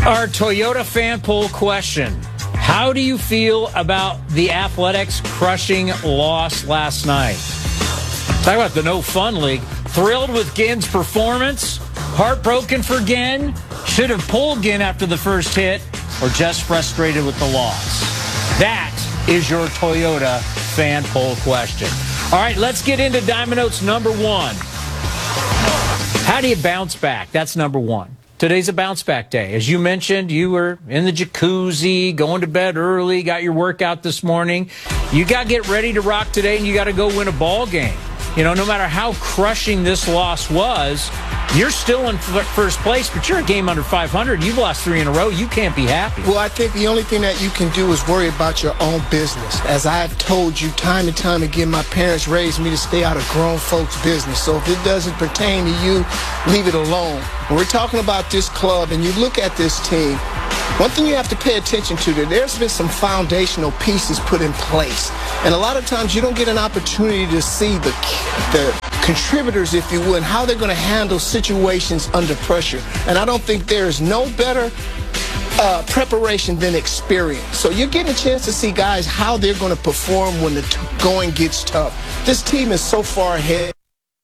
Our Toyota fan poll question. How do you feel about the Athletics crushing loss last night? Talk about the no fun league. Thrilled with Ginn's performance? Heartbroken for Ginn? Should have pulled Ginn after the first hit? Or just frustrated with the loss? That is your Toyota fan poll question. All right, let's get into Diamond Notes number one. How do you bounce back? That's number one. Today's a bounce back day. As you mentioned, you were in the jacuzzi, going to bed early, got your workout this morning. You got to get ready to rock today, and you got to go win a ball game. You know, no matter how crushing this loss was, you're still in first place, but you're a game under 500. You've lost 3 in a row. You can't be happy. Well, I think the only thing that you can do is worry about your own business. As I've told you time and time again, my parents raised me to stay out of grown folks' business. So if it doesn't pertain to you, leave it alone. When we're talking about this club and you look at this team, one thing you have to pay attention to, that there's been some foundational pieces put in place. And a lot of times you don't get an opportunity to see the contributors, if you will, and how they're going to handle situations under pressure. And I don't think there is no better preparation than experience. So you're getting a chance to see guys how they're going to perform when the going gets tough. This team is so far ahead.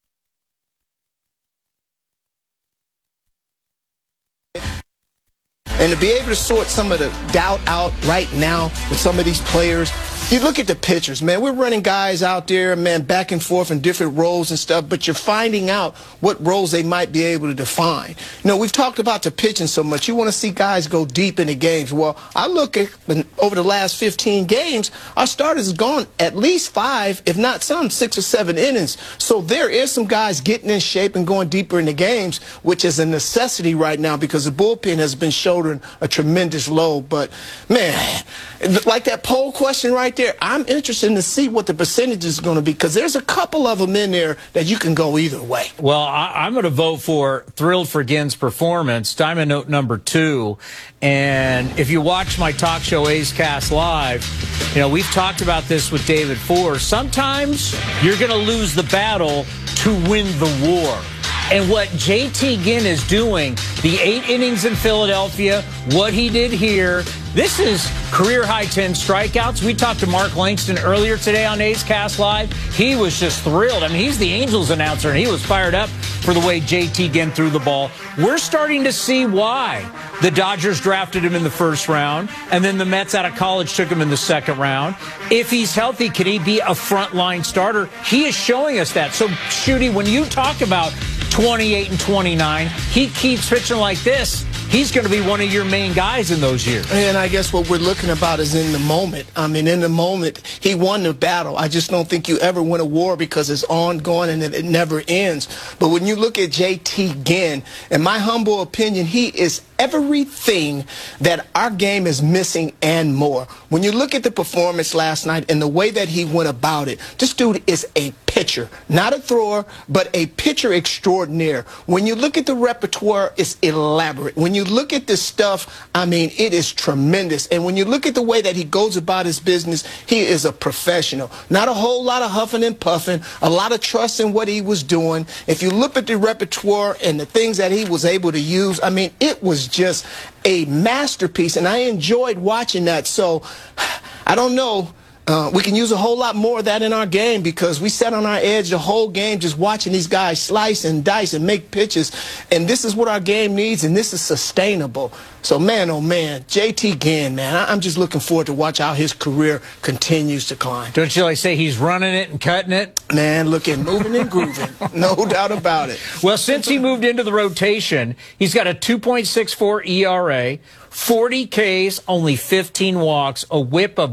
And to be able to sort some of the doubt out right now with some of these players, you look at the pitchers, man, we're running guys out there, man, back and forth in different roles and stuff, but you're finding out what roles they might be able to define. You know, we've talked about the pitching so much. You want to see guys go deep into games. Well, I look at over the last 15 games, our starters have gone at least 5, if not some, 6 or 7 innings. So there is some guys getting in shape and going deeper into games, which is a necessity right now because the bullpen has been shouldering a tremendous load. But, man, like that poll question right there, I'm interested to see what the percentage is going to be because there's a couple of them in there that you can go either way. Well, I'm going to vote for thrilled for Ginn's performance, Diamond Note number 2. And if you watch my talk show, A's Cast Live, you know, we've talked about this with David Forr. Sometimes you're going to lose the battle to win the war. And what JT Ginn is doing, the 8 innings in Philadelphia, what he did here, this is career-high 10 strikeouts. We talked to Mark Langston earlier today on A's Cast Live. He was just thrilled. I mean, he's the Angels announcer, and he was fired up for the way JT Ginn threw the ball. We're starting to see why the Dodgers drafted him in the first round, and then the Mets out of college took him in the second round. If he's healthy, can he be a frontline starter? He is showing us that. So, Shooty, when you talk about 28 and 29, he keeps pitching like this, he's going to be one of your main guys in those years. And I guess what we're looking about is in the moment. I mean, in the moment, he won the battle. I just don't think you ever win a war because it's ongoing and it never ends. But when you look at JT Ginn, in my humble opinion, he is everything that our game is missing and more. When you look at the performance last night and the way that he went about it, this dude is a pitcher, not a thrower, but a pitcher extraordinaire. When you look at the repertoire, it's elaborate. When you look at this stuff, I mean, it is tremendous. And when you look at the way that he goes about his business, he is a professional. Not a whole lot of huffing and puffing, a lot of trust in what he was doing. If you look at the repertoire and the things that he was able to use, I mean, it was just a masterpiece, and I enjoyed watching that. So I don't know. We can use a whole lot more of that in our game because we sat on our edge the whole game just watching these guys slice and dice and make pitches. And this is what our game needs, and this is sustainable. So, man, oh, man, JT Ginn, man, I'm just looking forward to watch how his career continues to climb. Don't you like say he's running it and cutting it? Man, look at moving and grooving. No doubt about it. Well, since he moved into the rotation, he's got a 2.64 ERA, 40 Ks, only 15 walks, a whip of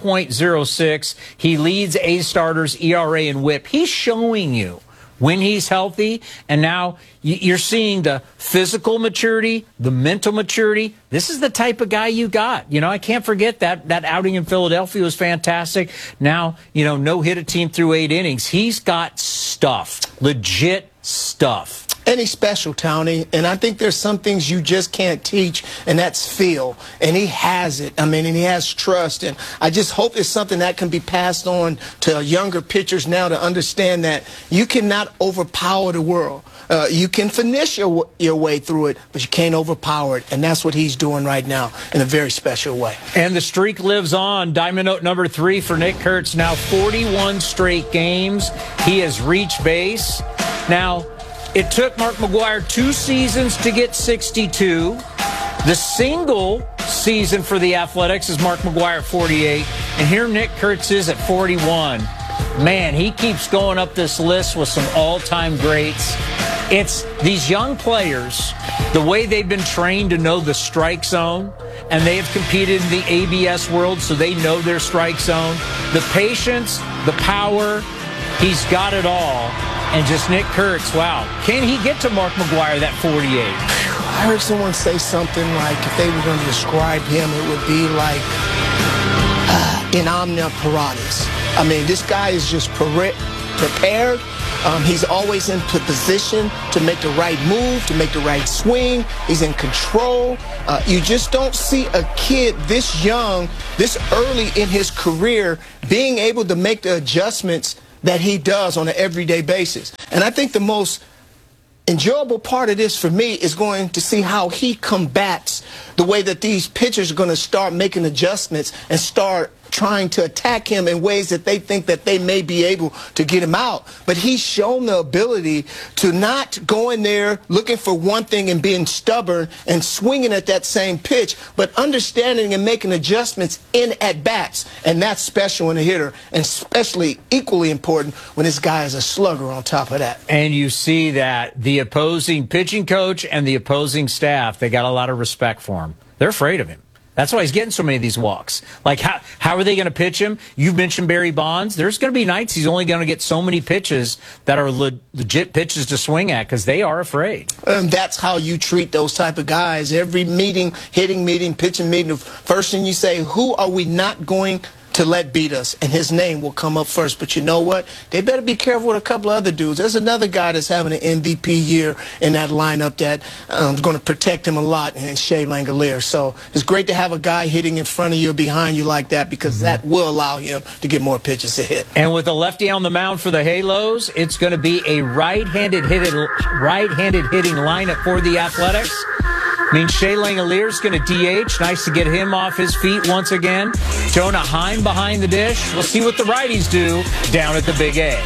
1.06. He leads A starters ERA and whip. He's showing you when he's healthy, and now you're seeing the physical maturity, the mental maturity. This is the type of guy you got. You know, I can't forget that outing in Philadelphia was fantastic. Now, you know, no hit a team through 8 innings. He's got stuff, legit stuff. And he's special, Tony. And I think there's some things you just can't teach, and that's feel. And he has it. I mean, and he has trust. And I just hope it's something that can be passed on to younger pitchers now to understand that you cannot overpower the world. You can finesse your way through it, but you can't overpower it. And that's what he's doing right now in a very special way. And the streak lives on. Diamond note number 3 for Nick Kurtz. Now 41 straight games. He has reached base. Now, it took Mark McGwire 2 seasons to get 62. The single season for the Athletics is Mark McGwire at 48. And here Nick Kurtz is at 41. Man, he keeps going up this list with some all-time greats. It's these young players, the way they've been trained to know the strike zone, and they have competed in the ABS world, so they know their strike zone. The patience, the power, he's got it all. And just Nick Kurtz, wow. Can he get to Mark McGwire, that 48? I heard someone say something like, if they were going to describe him, it would be like in omnia paratus. I mean, this guy is just prepared. He's always in position to make the right move, to make the right swing. He's in control. You just don't see a kid this young, this early in his career, being able to make the adjustments that he does on an everyday basis. And I think the most enjoyable part of this for me is going to see how he combats the way that these pitchers are going to start making adjustments and start trying to attack him in ways that they think that they may be able to get him out. But he's shown the ability to not go in there looking for one thing and being stubborn and swinging at that same pitch, but understanding and making adjustments in at-bats. And that's special in a hitter, and especially equally important when this guy is a slugger on top of that. And you see that the opposing pitching coach and the opposing staff, they got a lot of respect for him. They're afraid of him. That's why he's getting so many of these walks. Like, how are they going to pitch him? You've mentioned Barry Bonds. There's going to be nights he's only going to get so many pitches that are legit pitches to swing at because they are afraid. That's how you treat those type of guys. Every meeting, hitting meeting, pitching meeting, the first thing you say, who are we not going to let beat us? And his name will come up first. But you know what? They better be careful with a couple of other dudes. There's another guy that's having an MVP year in that lineup that is going to protect him a lot, and it's Shea Langeliers. So it's great to have a guy hitting in front of you or behind you like that, because that will allow him to get more pitches to hit. And with a lefty on the mound for the Halos, it's going to be a right-handed hitting lineup for the Athletics. I mean, Shea Langeliers going to DH. Nice to get him off his feet once again. Jonah Heim behind the dish. We'll see what the righties do down at the Big A.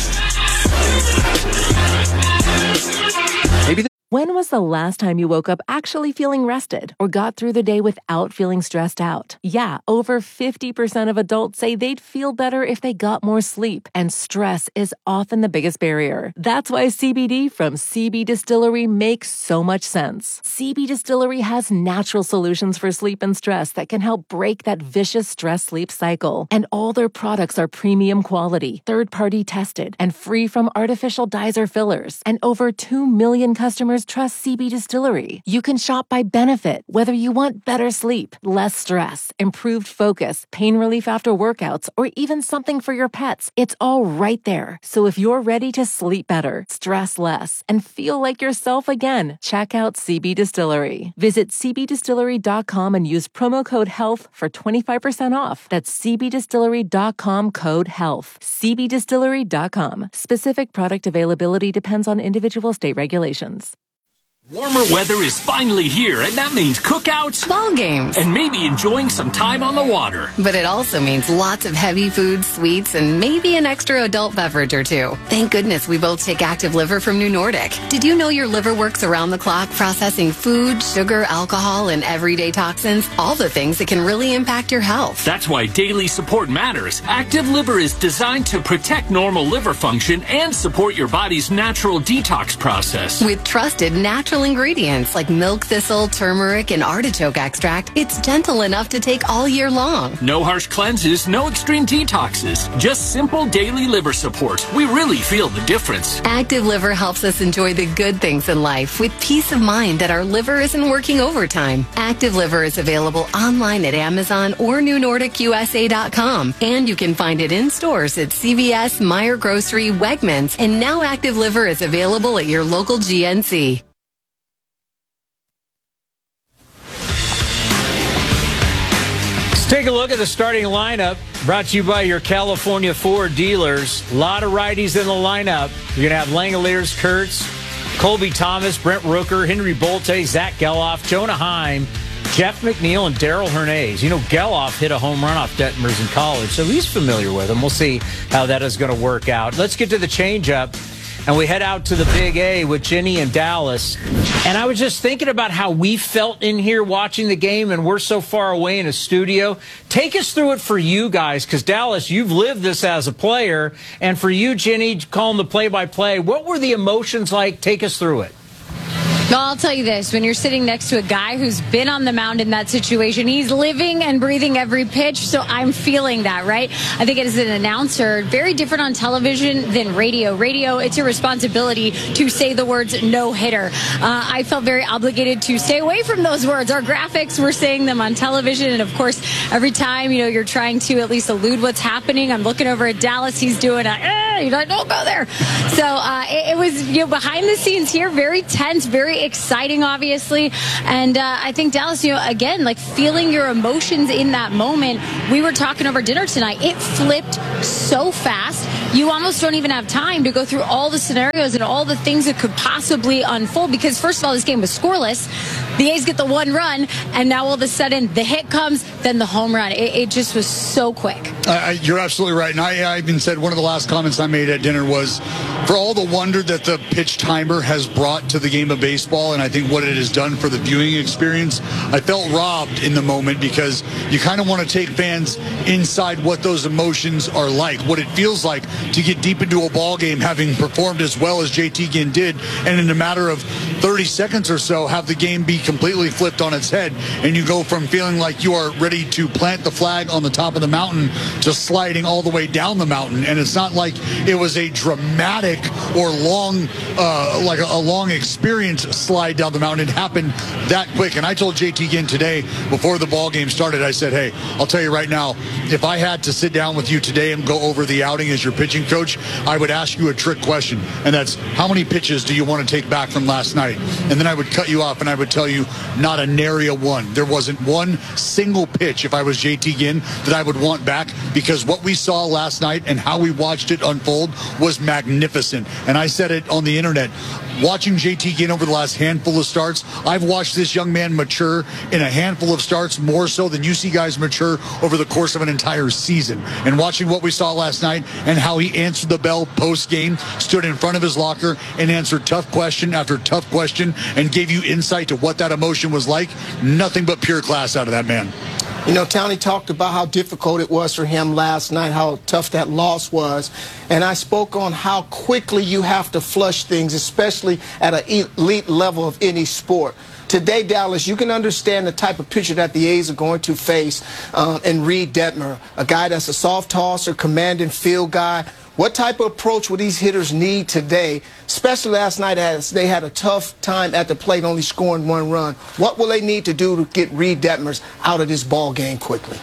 When was the last time you woke up actually feeling rested or got through the day without feeling stressed out? Yeah, over 50% of adults say they'd feel better if they got more sleep, and stress is often the biggest barrier. That's why CBD from CB Distillery makes so much sense. CB Distillery has natural solutions for sleep and stress that can help break that vicious stress-sleep cycle. And all their products are premium quality, third-party tested, and free from artificial dyes or fillers. And over 2 million customers trust CB Distillery. You can shop by benefit, whether you want better sleep, less stress, improved focus, pain relief after workouts, or even something for your pets. It's all right there. So if you're ready to sleep better, stress less, and feel like yourself again, check out CB Distillery. Visit cbdistillery.com and use promo code HEALTH for 25% off. That's cbdistillery.com, code HEALTH. cbdistillery.com. Specific product availability depends on individual state regulations. Warmer weather is finally here, and that means cookouts, ball games, and maybe enjoying some time on the water. But it also means lots of heavy food, sweets, and maybe an extra adult beverage or two. Thank goodness we both take Active Liver from New Nordic. Did you know your liver works around the clock processing food, sugar, alcohol, and everyday toxins? All the things that can really impact your health. That's why daily support matters. Active Liver is designed to protect normal liver function and support your body's natural detox process. With trusted natural ingredients like milk thistle, turmeric, and artichoke extract, it's gentle enough to take all year long. No harsh cleanses, no extreme detoxes, just simple daily liver support. We really feel the difference. Active Liver helps us enjoy the good things in life with peace of mind that our liver isn't working overtime. Active Liver is available online at Amazon or NewNordicUSA.com, and you can find it in stores at CVS, Meijer Grocery, Wegmans, and now Active Liver is available at your local GNC. Take a look at the starting lineup, brought to you by your California Ford dealers. A lot of righties in the lineup. You're going to have Langeliers, Kurtz, Colby Thomas, Brent Rooker, Henry Bolte, Zach Geloff, Jonah Heim, Jeff McNeil, and Daryl Hernandez. You know, Geloff hit a home run off Detmers in college, so he's familiar with him. We'll see how that is going to work out. Let's get to the changeup, and we head out to the Big A with Jenny and Dallas. And I was just thinking about how we felt in here watching the game, and we're so far away in a studio. Take us through it for you guys, because Dallas, you've lived this as a player. And for you, Jenny, calling the play-by-play, what were the emotions like? Take us through it. Well, I'll tell you this. When you're sitting next to a guy who's been on the mound in that situation, he's living and breathing every pitch, so I'm feeling that, right? I think as an announcer, very different on television than radio. Radio, it's your responsibility to say the words no hitter. I felt very obligated to stay away from those words. Our graphics were saying them on television, and of course, every time, you're trying to at least elude what's happening. I'm looking over at Dallas. He's doing don't go there. So it was, behind the scenes here, very tense, very exciting, obviously. And I think Dallas, again, like feeling your emotions in that moment. We were talking over dinner tonight. It flipped so fast. You almost don't even have time to go through all the scenarios and all the things that could possibly unfold. Because first of all, this game was scoreless. The A's get the one run, and now all of a sudden the hit comes, then the home run. It just was so quick. You're absolutely right. And I even said one of the last comments I made at dinner was, for all the wonder that the pitch timer has brought to the game of baseball, and I think what it has done for the viewing experience, I felt robbed in the moment, because you kind of want to take fans inside what those emotions are like, what it feels like to get deep into a ball game, having performed as well as JT Ginn did, and in a matter of 30 seconds or so have the game be completely flipped on its head, and you go from feeling like you are ready to plant the flag on the top of the mountain to sliding all the way down the mountain. And it's not like it was a dramatic or long, like a long experience slide down the mountain. It happened that quick. And I told JT Ginn today before the ball game started, I said, hey, I'll tell you right now, if I had to sit down with you today and go over the outing as your pitching coach, I would ask you a trick question, and that's, how many pitches do you want to take back from last night? And then I would cut you off and I would tell you, not a nary a one. There wasn't one single pitch, if I was JT Ginn, that I would want back, because what we saw last night and how we watched it unfold was magnificent. And I said it on the internet, watching JT Ginn over the last handful of starts, I've watched this young man mature in a handful of starts more so than you see guys mature over the course of an entire season. And watching what we saw last night and how he answered the bell post-game, stood in front of his locker and answered tough question after tough question and gave you insight to what that emotion was like, nothing but pure class out of that man. Tony talked about how difficult it was for him last night, how tough that loss was. And I spoke on how quickly you have to flush things, especially at an elite level of any sport. Today, Dallas, you can understand the type of pitcher that the A's are going to face in Reed Detmer, a guy that's a soft tosser, commanding field guy. What type of approach will these hitters need today, especially last night as they had a tough time at the plate, only scoring one run? What will they need to do to get Reed Detmers out of this ball game quickly?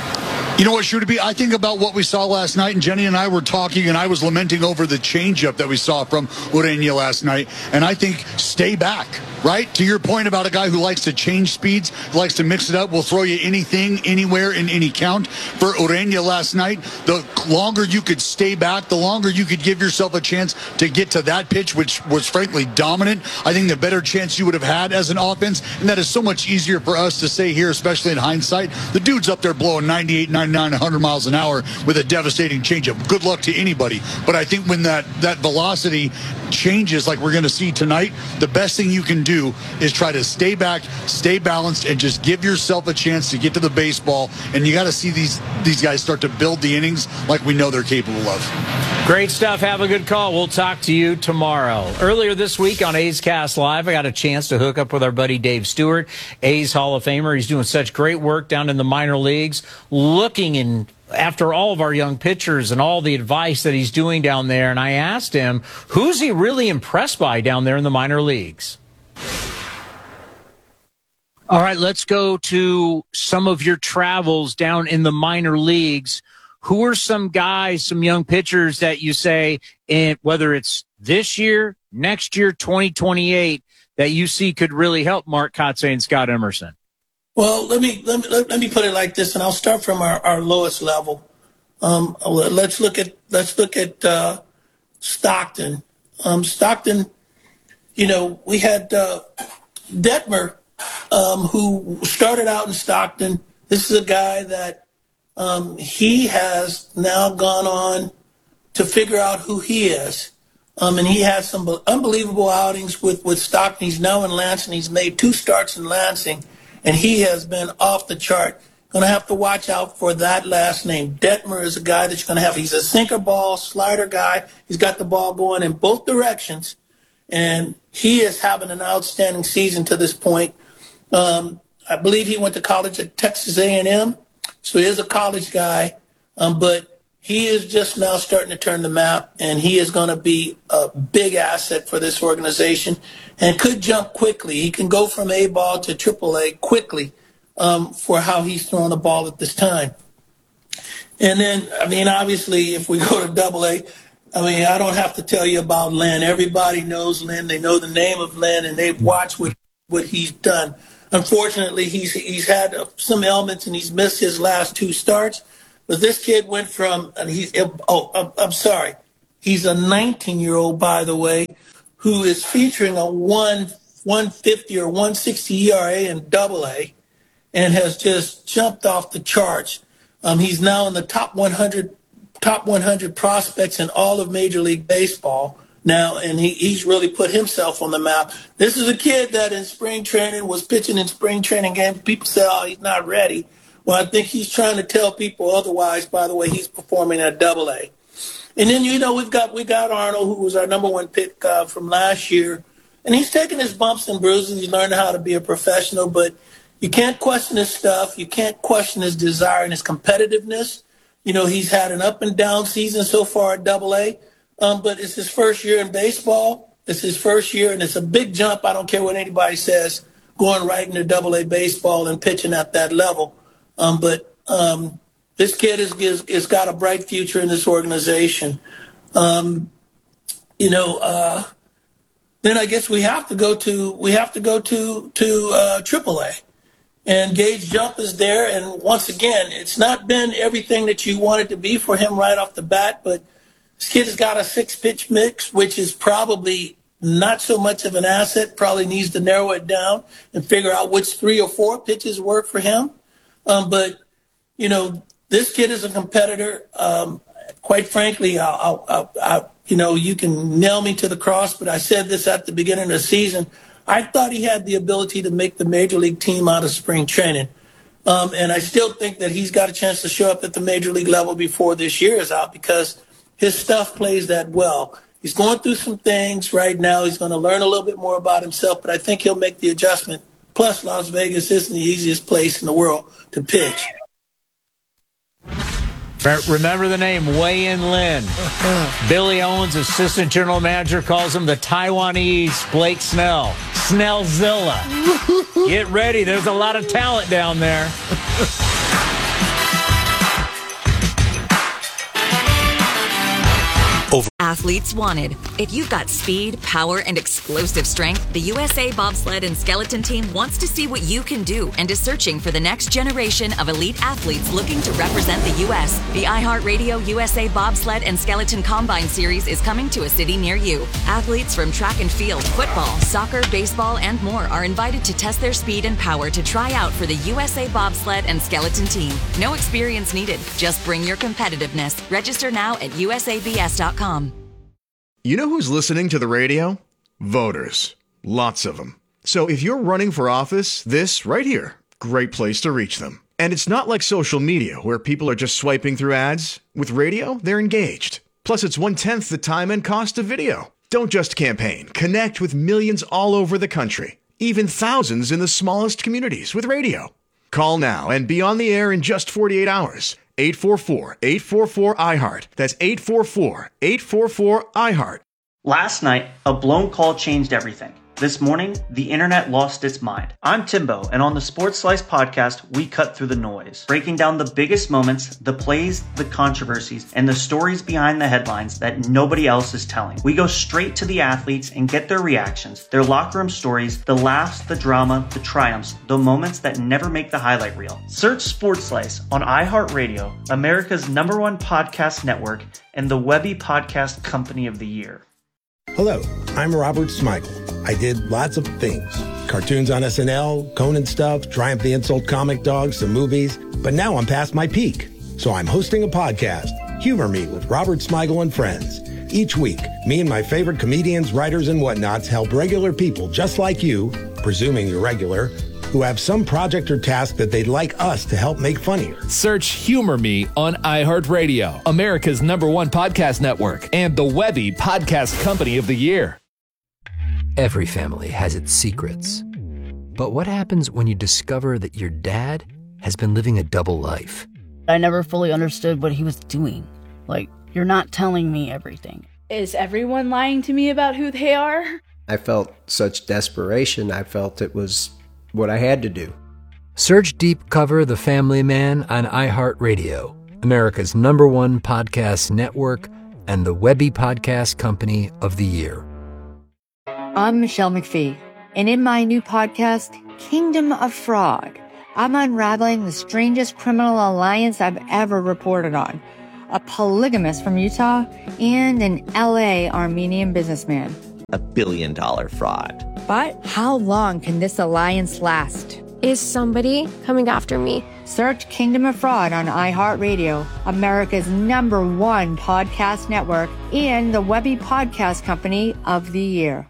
You know what, Shooter? I think about what we saw last night, and Jenny and I were talking, and I was lamenting over the changeup that we saw from Urena last night, and I think stay back, right? To your point about a guy who likes to change speeds, likes to mix it up, will throw you anything, anywhere, in any count. For Urena last night, the longer you could stay back, the longer you could give yourself a chance to get to that pitch, which was frankly dominant, I think the better chance you would have had as an offense, and that is so much easier for us to say here, especially in hindsight. The dude's up there blowing 98, 99, 100 miles an hour with a devastating changeup. Good luck to anybody. But I think when that velocity changes like we're going to see tonight, the best thing you can do is try to stay back, stay balanced, and just give yourself a chance to get to the baseball. And you got to see these guys start to build the innings like we know they're capable of. Great stuff. Have a good call. We'll talk to you tomorrow. Earlier this week on A's Cast Live, I got a chance to hook up with our buddy Dave Stewart, A's Hall of Famer. He's doing such great work down in the minor leagues, looking in after all of our young pitchers and all the advice that he's doing down there. And I asked him, who's he really impressed by down there in the minor leagues? All right, let's go to some of your travels down in the minor leagues. Who are some guys, some young pitchers that you say, whether it's this year, next year, 2028, that you see could really help Mark Kotsay and Scott Emerson? Well, let me put it like this, and I'll start from our lowest level. Let's look at Stockton. Stockton, we had Detmer, who started out in Stockton. This is a guy that he has now gone on to figure out who he is. And he had some unbelievable outings with Stockton. He's now in Lansing. He's made 2 starts in Lansing, and he has been off the chart. Going to have to watch out for that last name. Detmer is a guy that you're going to have. He's a sinker ball, slider guy. He's got the ball going in both directions, and he is having an outstanding season to this point. I believe he went to college at Texas A&M, so he is a college guy, but he is just now starting to turn the map, and he is going to be a big asset for this organization and could jump quickly. He can go from A-ball to AAA quickly for how he's throwing the ball at this time. And then, obviously, if we go to AA, I don't have to tell you about Lynn. Everybody knows Lynn. They know the name of Lynn, and they've watched what he's done. Unfortunately, he's had some ailments, and he's missed his last 2 starts. But this kid went from, he's a 19-year-old, by the way, who is featuring a 150 or 160 ERA in AA and has just jumped off the charts. He's now in the top 100 prospects in all of Major League Baseball now, and he's really put himself on the map. This is a kid that in spring training was pitching in spring training games. People say, oh, he's not ready. Well, I think he's trying to tell people otherwise by the way he's performing at AA. And then, we got Arnold, who was our number 1 pick from last year. And he's taking his bumps and bruises. He's learning how to be a professional. But you can't question his stuff. You can't question his desire and his competitiveness. He's had an up and down season so far at AA. But it's his first year in baseball. It's his first year, and it's a big jump. I don't care what anybody says, going right into AA baseball and pitching at that level. But this kid is got a bright future in this organization. Then I guess we have to go to AAA, and Gage Jump is there. And once again, it's not been everything that you want it to be for him right off the bat. But this kid has got a 6-pitch mix, which is probably not so much of an asset. Probably needs to narrow it down and figure out which 3 or 4 pitches work for him. But this kid is a competitor. Quite frankly, you can nail me to the cross, but I said this at the beginning of the season. I thought he had the ability to make the major league team out of spring training. And I still think that he's got a chance to show up at the major league level before this year is out because his stuff plays that well. He's going through some things right now. He's going to learn a little bit more about himself, but I think he'll make the adjustment. Plus, Las Vegas isn't the easiest place in the world to pitch. Remember the name, Wei-Yin Lin. Billy Owens, assistant general manager, calls him the Taiwanese Blake Snell. Snellzilla. Get ready. There's a lot of talent down there. Athletes wanted. If you've got speed, power, and explosive strength, the USA Bobsled and Skeleton Team wants to see what you can do and is searching for the next generation of elite athletes looking to represent the U.S. The iHeartRadio USA Bobsled and Skeleton Combine Series is coming to a city near you. Athletes from track and field, football, soccer, baseball, and more are invited to test their speed and power to try out for the USA Bobsled and Skeleton Team. No experience needed. Just bring your competitiveness. Register now at usabs.com. You know who's listening to the radio? Voters. Lots of them. So if you're running for office, this right here, great place to reach them. And it's not like social media where people are just swiping through ads. With radio, they're engaged. Plus, it's 1/10 the time and cost of video. Don't just campaign. Connect with millions all over the country. Even thousands in the smallest communities with radio. Call now and be on the air in just 48 hours. 844-844-IHEART. That's 844-844-IHEART. Last night, a blown call changed everything. This morning, the internet lost its mind. I'm Timbo, and on the Sports Slice podcast, we cut through the noise, breaking down the biggest moments, the plays, the controversies, and the stories behind the headlines that nobody else is telling. We go straight to the athletes and get their reactions, their locker room stories, the laughs, the drama, the triumphs, the moments that never make the highlight reel. Search Sports Slice on iHeartRadio, America's #1 podcast network, and the Webby Podcast Company of the Year. Hello, I'm Robert Smigel. I did lots of things. Cartoons on SNL, Conan stuff, Triumph the Insult Comic Dog, some movies. But now I'm past my peak. So I'm hosting a podcast, Humor Me with Robert Smigel and friends. Each week, me and my favorite comedians, writers, and whatnots help regular people just like you, presuming you're regular, who have some project or task that they'd like us to help make funnier. Search Humor Me on iHeartRadio, America's #1 podcast network, and the Webby Podcast Company of the Year. Every family has its secrets. But what happens when you discover that your dad has been living a double life? I never fully understood what he was doing. Like, you're not telling me everything. Is everyone lying to me about who they are? I felt such desperation. I felt it was what I had to do. Search Deep Cover The Family Man on iHeartRadio, America's #1 podcast network, and the Webby Podcast Company of the Year. I'm Michelle McPhee, and in my new podcast, Kingdom of Fraud, I'm unraveling the strangest criminal alliance I've ever reported on. A polygamist from Utah and an LA Armenian businessman. $1 billion fraud. But how long can this alliance last? Is somebody coming after me? Search Kingdom of Fraud on iHeartRadio, America's #1 podcast network, and the Webby Podcast Company of the Year.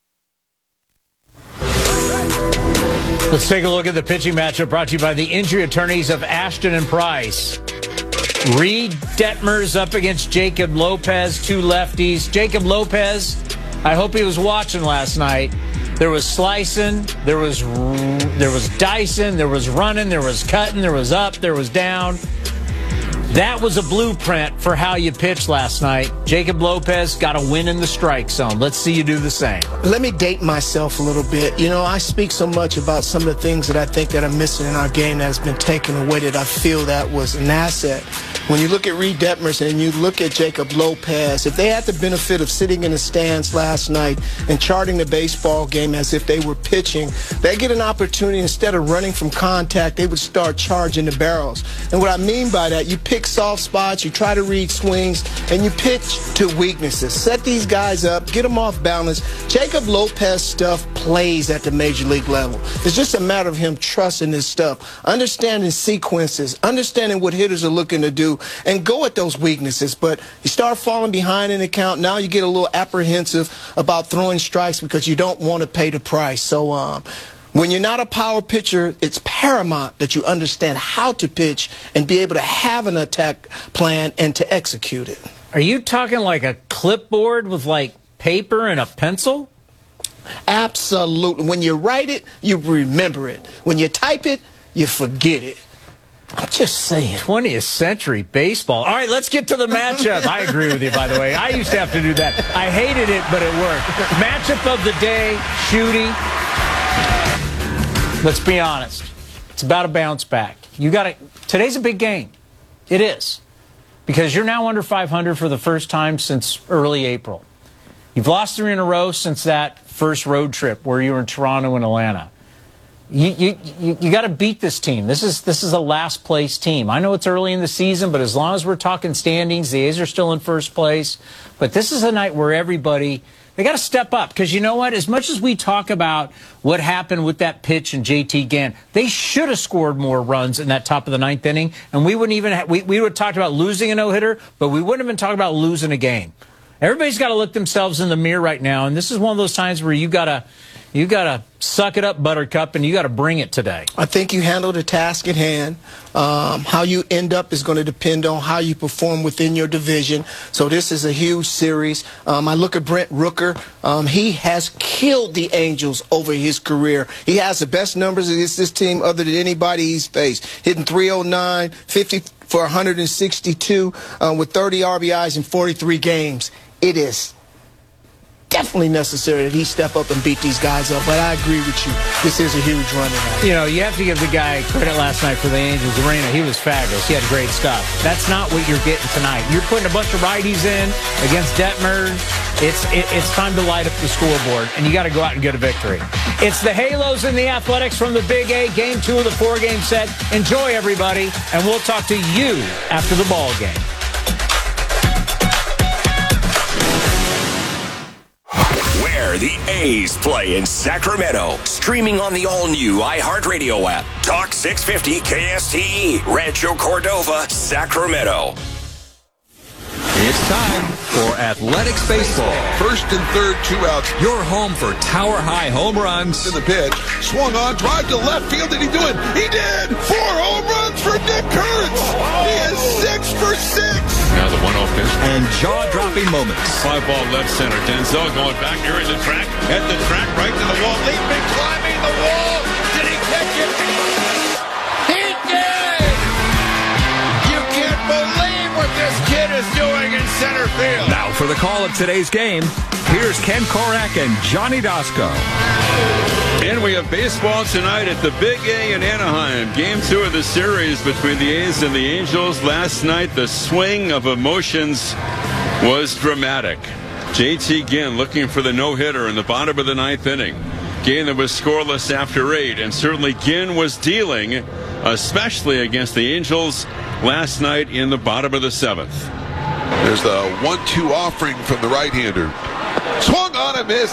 Let's take a look at the pitching matchup brought to you by the injury attorneys of Ashton and Price. Reed Detmers up against Jacob Lopez, two lefties. Jacob Lopez, I hope he was watching last night. There was slicing, there was dicing, there was running, there was cutting, there was up, there was down. That was a blueprint for how you pitched last night. Jacob Lopez got a win in the strike zone. Let's see you do the same. Let me date myself a little bit. You know, I speak so much about some of the things that I think that are missing in our game that has been taken away that I feel that was an asset. When you look at Reed Detmers and you look at Jacob Lopez, if they had the benefit of sitting in the stands last night and charting the baseball game as if they were pitching, they get an opportunity. Instead of running from contact, they would start charging the barrels. And what I mean by that, you pick soft spots, you try to read swings, and you pitch to weaknesses. Set these guys up, get them off balance. Jacob Lopez stuff plays at the major league level. It's just a matter of him trusting his stuff, understanding sequences, understanding what hitters are looking to do, and go at those weaknesses. But you start falling behind in the count. Now you get a little apprehensive about throwing strikes because you don't want to pay the price. So when you're not a power pitcher, it's paramount that you understand how to pitch and be able to have an attack plan and to execute it. Are you talking like a clipboard with like paper and a pencil? Absolutely. When you write it, you remember it. When you type it, you forget it. I'm just saying. 20th century baseball. All right, let's get to the matchup. I agree with you, by the way. I used to have to do that. I hated it, but it worked. Matchup of the day, Shooty. Let's be honest. It's about a bounce back. Today's a big game. It is. Because you're now under 500 for the first time since early April. You've lost 3 in a row since that first road trip where you were in Toronto and Atlanta. You got to beat this team. This is a last place team. I know it's early in the season, but as long as we're talking standings, the A's are still in first place. But this is a night where everybody, they got to step up. Because you know what? As much as we talk about what happened with that pitch and JT Gant, they should have scored more runs in that top of the 9th inning. And we wouldn't even we would have talked about losing a no-hitter, but we wouldn't have been talking about losing a game. Everybody's got to look themselves in the mirror right now. And this is one of those times where you got to suck it up, Buttercup, and you got to bring it today. I think you handle the task at hand. How you end up is going to depend on how you perform within your division. So this is a huge series. I look at Brent Rooker. He has killed the Angels over his career. He has the best numbers against this team other than anybody he's faced. Hitting .309, 50 for 162 with 30 RBIs in 43 games. It is definitely necessary that he step up and beat these guys up. But I agree with you. This is a huge run tonight. You know, you have to give the guy credit last night for the Angels arena. He was fabulous. He had great stuff. That's not what you're getting tonight. You're putting a bunch of righties in against Detmer. It's time to light up the scoreboard, and you got to go out and get a victory. It's the Halos and the Athletics from the Big A, Game 2 of the 4-game set. Enjoy, everybody, and we'll talk to you after the ball game. the A's play in Sacramento. Streaming on the all-new iHeartRadio app. Talk 650 KSTE, Rancho Cordova, Sacramento. It's time for Athletics Baseball. First and third, 2 outs. Your home for tower-high home runs. In the pitch, swung on, drive to left field. Did he do it? He did! 4 home runs for Nick Kurtz. He is 6 for 6. Now the 1-0 pitch. And jaw-dropping moments. Fly ball left center. Denzel going back near the track. At the track, right to the wall. Leaping, climbing the wall. Did he catch it? He did! You can't believe what this kid is doing in center field. Now for the call of today's game, here's Ken Korak and Johnny Dasco. And we have baseball tonight at the Big A in Anaheim. Game 2 of the series between the A's and the Angels. Last night, the swing of emotions was dramatic. JT Ginn looking for the no-hitter in the bottom of the 9th inning. Game that was scoreless after 8, and certainly Ginn was dealing, especially against the Angels last night in the bottom of the 7th. There's the 1-2 offering from the right-hander. Swung on and missed.